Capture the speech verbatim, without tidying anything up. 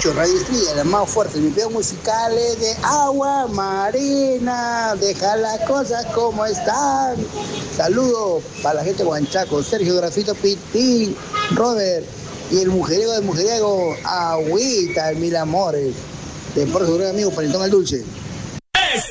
escucho Radio Estrella, la más fuerte. Mi pedo musical es de Agua Marina. Deja las cosas como están. Saludos para la gente de Huanchaco. Sergio Grafito Pitín, Robert y el mujeriego del mujeriego, Agüita, el mil amores. De por su gran amigo Palentón el Dulce.